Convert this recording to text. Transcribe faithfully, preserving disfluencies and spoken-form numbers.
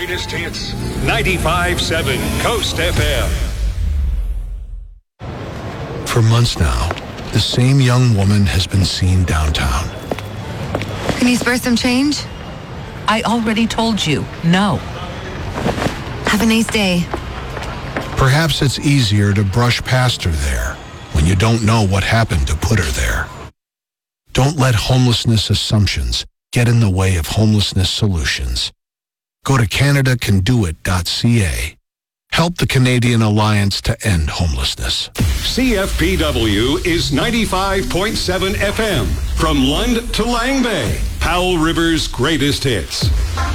greatest hits. ninety-five point seven Coast F M. For months now, the same young woman has been seen downtown. Can you spare some change? I already told you, no. Have a nice day. Perhaps it's easier to brush past her there when you don't know what happened to put her there. Don't let homelessness assumptions get in the way of homelessness solutions. Go to Canada Can Do It dot C A. Help the Canadian Alliance to End Homelessness. C F P W is ninety-five point seven F M. From Lund to Lang Bay, Powell River's greatest hits.